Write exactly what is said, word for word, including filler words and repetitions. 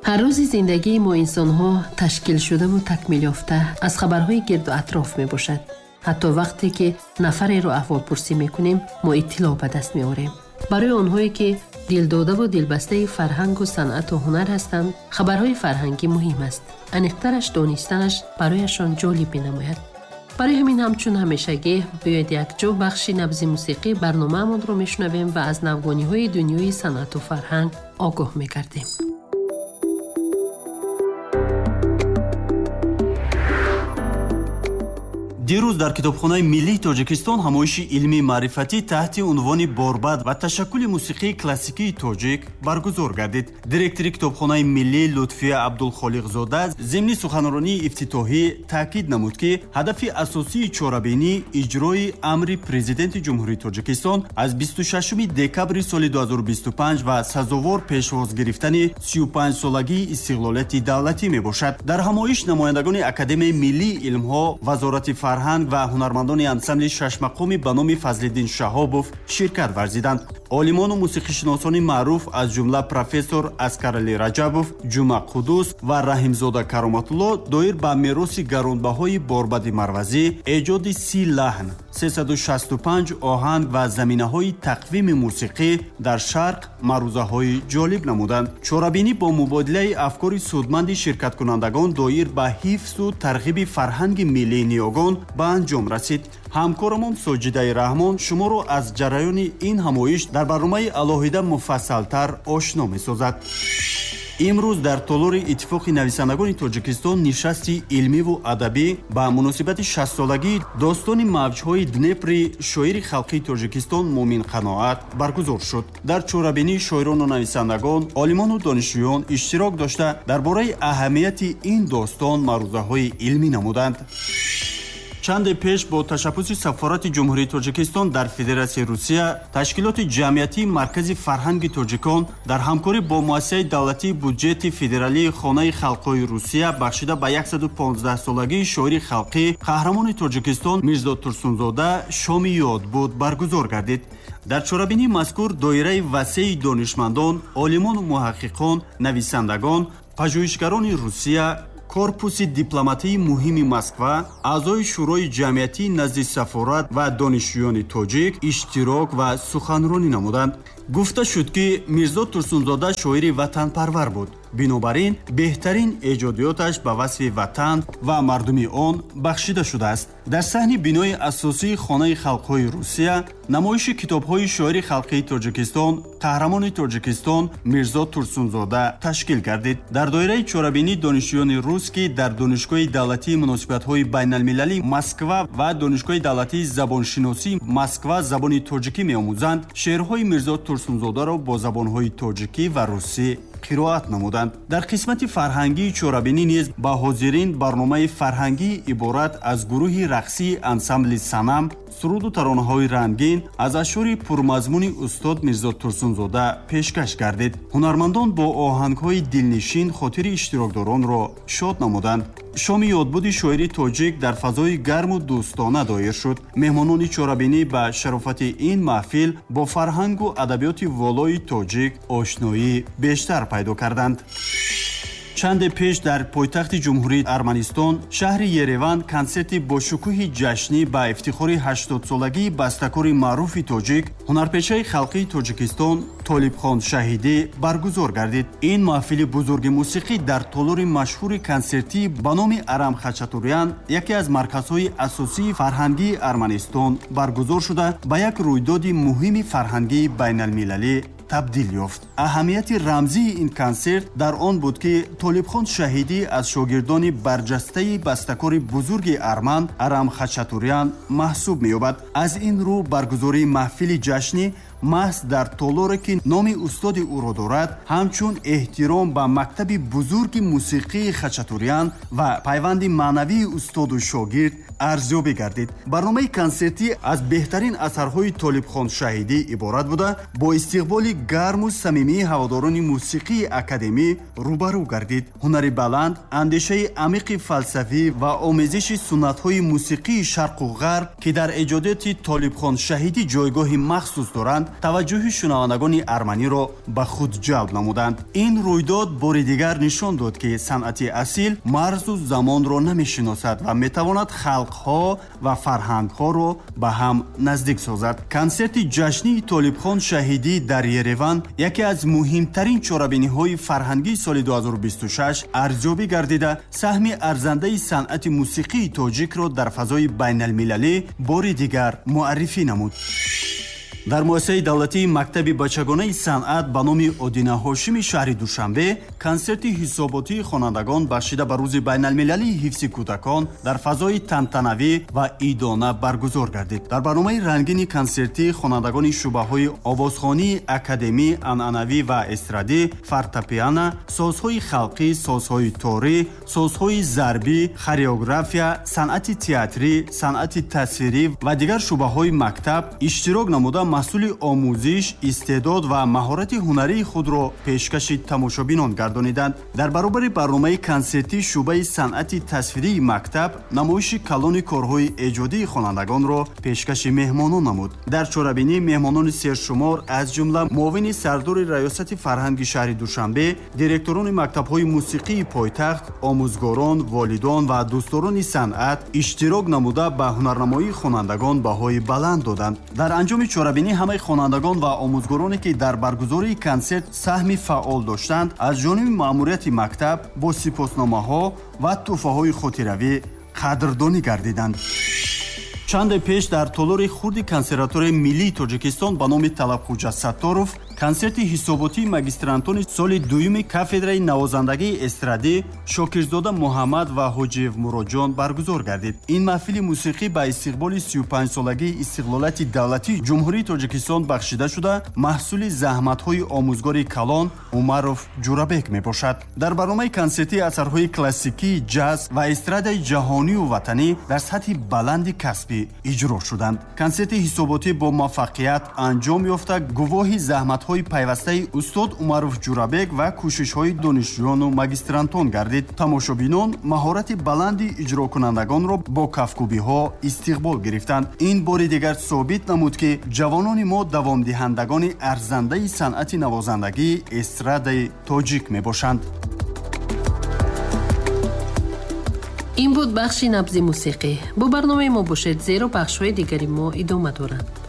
ҳар рӯзи зиндагии мо инсонҳо ташкил шудаву такмил ёфта аз хабарҳои гирду атроф мебошад. ҳатто вақте ки нафареро аҳволпурсӣ мекунем, мо иттилоъ ба даст меорем. барои онҳое ки дилдодаву дилбастаи фарҳангу санъату ҳунар ҳастанд, хабарҳои фарҳангӣ муҳим аст. аниқтараш донистанаш барояшон ҷолиб менамояд. барои ҳамин ҳамчун ҳамешагӣ биёед якҷо бахши набзи мусиқӣ барномаамонро мешунавем ва аз навгониҳои дунёи санъату фарҳанг огоҳ мегардем. дирӯз дар китобхонаи миллии тоҷикистон ҳамоиши илмии маърифатӣ таҳти унвони борбад ва ташаккули мусиқии классикии тоҷик баргузор гардид. Директори китобхонаи миллӣ Лутфия Абдулхолиқзода зимни суханронии ифтитоҳӣ таъкид намуд, ки ҳадафи асосии чорабинӣ иҷрои амри президенти ҷумҳурии Тоҷикистон аз бисту шашуми декабри соли ду ҳазору бисту панҷ ва сазовор пешвоз гирифтани сию панҷсолагии истиқлолияти давлатӣ мебошад. Дар ҳамоиш намояндагони Академияи миллии илмҳо, вазорати фарҳанг ва ҳунармандони ансамбли шашмақоми ба номи Фазлиддин Шаҳобов ширкат варзиданд. олимону мусиқишиносони маъруф аз ҷумла профессор Аскарали Раҷабов, Ҷума Қудус ва Раҳимзода Кароматулло доир ба мероси гаронбаҳои Борбади Марвазӣ, эҷоди си лаҳн, сесаду шасту панҷ оҳанг ва заминаҳои тақвими мусиқӣ дар шарқ маърузаҳои ҷолиб намуданд. Чорабинӣ бо мубодилаи афкори судманди ширкаткунандагон доир ба ҳифзу тарғиби фарҳанги миллии ниёгон ба анҷом расид. ҳамкорамон Соҷидаи Раҳмон шуморо аз ҷараёни ин ҳамоиш дар барномаи алоҳида муфассалтар ошно месозад. имрӯз дар толори иттифоқи нависандагони Тоҷикистон нишасти илмиву адабӣ ба муносибати шастсолагии достони мавҷҳои Днепри шоири халқии Тоҷикистон Муъмин Қаноат баргузор шуд. дар чорабинии шоирону нависандагон, олимону донишҷӯён иштирок дошта дар бораи аҳамияти ин достон маърузаҳои илмӣ намуданд. чанде пеш бо ташаббуси сафорати ҷумҳурии Тоҷикистон дар Федератсияи Русия, ташкилоти ҷамъиятии Маркази фарҳанги тоҷикон дар ҳамкорӣ бо муассисаи давлатии буҷети федералии Хонаи халқҳои Русия бахшида ба яксаду понздаҳсолагии шоири халқӣ қаҳрамони Тоҷикистон Мирзо Турсунзода шоми ёдбуд баргузор гардид. дар чорабинии мазкур доираи васеи донишмандон, олимону муҳаққиқон, нависандагон, пажӯҳишгарони Русия, корпуси дипломатии муҳими Москва, аъзои шӯрои ҷамъиятии назди сафорат ва донишҷӯёни тоҷик иштирок ва суханронӣ намуданд. гуфта шуд, ки Мирзо Турсунзода шоири ватанпарвар буд. бинобар ин беҳтарин эҷодиёташ ба васфи ватан ва мардуми он бахшида шудааст. дар саҳни бинои асосии Хонаи халқҳои Русия намоиши китобҳои шоири халқии Тоҷикистон, қаҳрамони Тоҷикистон Мирзо Турсунзода ташкил гардид. дар доираи чорабинии донишҷӯёни рус, ки дар донишгоҳи давлатии муносибатҳои байналмилалии Москва ва донишгоҳи давлатии забоншиносии Москва забони тоҷикӣ меомӯзанд, шеърҳои Мирзо Турсунзодаро бо забонҳои тоҷикӣ ва русӣ қироат намуданд. дар қисмати фарҳангии чорабинӣ низ ба ҳозирин барномаи фарҳангии иборат аз гурӯҳи рақсии ансамбли Санам, суруду таронаҳои рангин аз ашъори пурмазмуни устод Мирзо Турсунзода пешкаш гардид. ҳунармандон бо оҳангҳои дилнишин хотири иштирокдоронро шод намуданд. шоми ёдбуди шоири тоҷик дар фазои гарму дӯстона доир шуд. меҳмонони чорабинӣ ба шарофати ин маҳфил бо фарҳангу адабиёти волои тоҷик ошноӣ бештар пайдо карданд. чанде пеш дар пойтахти ҷумҳурии Арманистон, шаҳри Ереван, консерти бошукӯҳи ҷашнӣ ба ифтихори ҳаштодсолагии бастакори маъруфи тоҷик, ҳунарпешаи халқии Тоҷикистон Толибхон Шаҳидӣ баргузор гардид. ин маҳфили бузурги мусиқӣ дар толори машҳури консертӣ ба номи Арам Хачатурян, яке аз марказҳои асосии фарҳангии Арманистон баргузор шуда, ба як рӯйдоди муҳими фарҳангии байналмилалӣ табдил ёфт. аҳамияти рамзии ин консерт дар он буд, ки Толибхон Шаҳидӣ аз шогирдони барҷастаи бастакори бузурги арман Арам Хачатурян маҳсуб меёбад. аз ин рӯ баргузории маҳфили ҷашнӣ маҳз дар толоре ки номи устоди ӯро дорад, ҳамчун эҳтиром ба мактаби бузурги мусиқии Хачатурян ва пайванди маънавии устоду шогирд арзёбӣ гардид. барномаи консертӣ аз беҳтарин асарҳои Толибхон Шаҳидӣ иборат буда, бо истиқболи гарму самимии ҳаводорони мусиқии академӣ рӯбарӯ гардид. ҳунари баланд, андешаи амиқи фалсафӣ ва омезиши суннатҳои мусиқии шарқу ғарб, ки дар эҷодиёти Толибхон Шаҳидӣ ҷойгоҳи махсус доранд, таваҷҷӯҳи шунавандагони арманиро ба худ ҷалб намуданд. ин рӯйдод бори дигар нишон дод, ки санъати асил марзу замонро намешиносад ва метавонад халқҳо ва фарҳангҳоро ба ҳам наздик созад. консерти ҷашнии Толибхон Шаҳидӣ дар Ереван яке аз муҳимтарин чорабиниҳои фарҳангии соли ду ҳазору бисту шаш арзёбӣ гардида, саҳми арзандаи санъати мусиқии тоҷикро дар фазои байналмилалӣ бори дигар муаррифӣ намуд. дар муассисаи давлатии мактаби бачагонаи санъат ба номи Одина Ҳошими шаҳри Душанбе консерти ҳисоботии хонандагон бахшида ба рӯзи байналмилалии ҳифзи кӯдакон дар фазои тантанавӣ ва идона баргузор гардид. дар барномаи рангини консертӣ хонандагони шӯъбаҳои овозхонии академӣ, анъанавӣ ва эстрадӣ, фортепиано, созҳои халқӣ, созҳои торӣ, созҳои зарбӣ, хореография, санъати театрӣ, санъати тасвирӣ ва дигар шӯъбаҳои мактаб иштирок намуда масъули омӯзиш, истеъдод ва маҳорати ҳунарии худро пешкаши тамошобинон гардониданд. дар баробари барномаи консертӣ шӯъбаи санъати тасвирии мактаб намоиши калони корҳои эҷодии хонандагонро пешкаши меҳмонон намуд. дар чорабинӣ меҳмонони сершумор аз ҷумла муовини сардори раёсати фарҳанги шаҳри Душанбе, директорони мактабҳои мусиқии пойтахт, омӯзгорон, волидон ва дӯстдорони санъат иштирок намуда ба ҳунарнамоии хонандагон баҳои баланд доданд. дар анҷоми чорабинӣ ҳамаи хонандагон ва омӯзгороне, ки дар баргузории консерт саҳми фаъол доштанд, аз ҷониби маъмурияти мактаб бо сипосномаҳо ва тӯҳфаҳои хотиравӣ қадрдонӣ гардиданд. чанде пеш дар толори хурди консерваторияи миллии Тоҷикистон ба номи Талабхоҷа Сатторов консерти ҳисоботии магистрантони соли дуюми кафедраи навозандагии эстрадӣ Шокирзода Муҳаммад ва Ҳоҷиев Муроҷон баргузор гардид. ин маҳфили мусиқӣ ба истиқболи сию панҷсолагии истиқлолияти давлатии ҷумҳурии Тоҷикистон бахшида шуда, маҳсули заҳматҳои омӯзгори калон Умаров Ҷурабек мебошад. дар барномаи консертӣ асарҳои классикии ҷаз ва эстрадаи ҷаҳонию ватанӣ дар сатҳи баланди касбӣ иҷро шуданд. консерти ҳисоботӣ бо муваффақият анҷом ёфта гувоҳи заҳматҳои пайвастаи устод Умаров Ҷурабек ва кӯшишҳои донишҷӯёну магистрантон гардид. тамошобинон маҳорати баланди иҷрокунандагонро бо кафкӯбиҳо истиқбол гирифтанд. ин бори дигар собит намуд, ки ҷавонони мо давомдиҳандагони арзандаи санъати навозандагии эстрадаи тоҷик мебошанд. ин буд бахши набзи мусиқӣ. бо барномаи мо бошед, зеро бахшҳои дигари мо идома доранд.